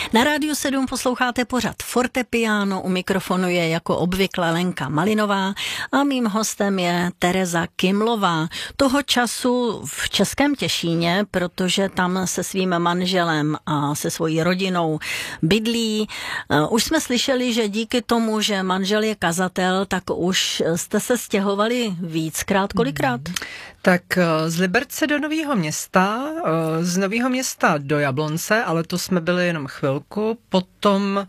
Na Rádiu 7 posloucháte pořad Fortepiano, u mikrofonu je jako obvykle Lenka Malinová a mým hostem je Tereza Kymlová. Toho času v Českém Těšíně, protože tam se svým manželem a se svojí rodinou bydlí. Už jsme slyšeli, že díky tomu, že manžel je kazatel, tak už jste se stěhovali víckrát, kolikrát? Tak z Liberce do Nového Města, z Nového Města do Jablonce, ale to jsme byli jenom chvilku, potom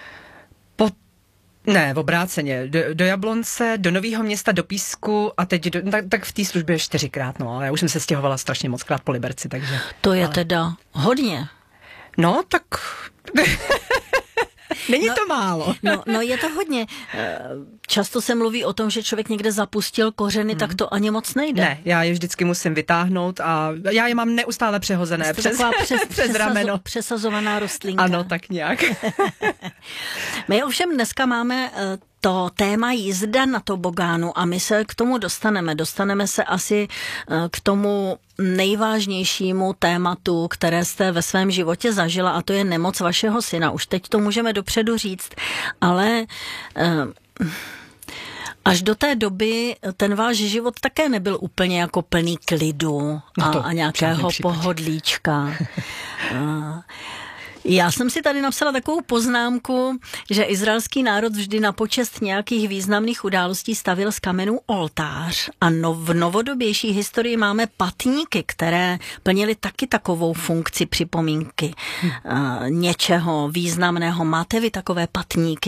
v obráceně, do Jablonce, do Nového Města, do Písku a teď tak v té službě 4krát, ale já už jsem se stěhovala strašně mockrát po Liberci, takže... To je teda hodně. No, tak... Není to málo. No, je to hodně. Často se mluví o tom, že člověk někde zapustil kořeny, tak to ani moc nejde. Ne, já je vždycky musím vytáhnout a já je mám neustále přehozené přes rameno. Přesazovaná rostlinka. Ano, tak nějak. My ovšem dneska máme to téma jízda na tobogánu a my se k tomu dostaneme. Dostaneme se asi k tomu nejvážnějšímu tématu, které jste ve svém životě zažila, a to je nemoc vašeho syna. Už teď to můžeme dopředu říct, ale až do té doby ten váš život také nebyl úplně jako plný klidu a nějakého pohodlíčka. Já jsem si tady napsala takovou poznámku, že izraelský národ vždy na počest nějakých významných událostí stavil z kamenů oltář a v novodobější historii máme patníky, které plnily taky takovou funkci připomínky něčeho významného. Máte vy takové patníky?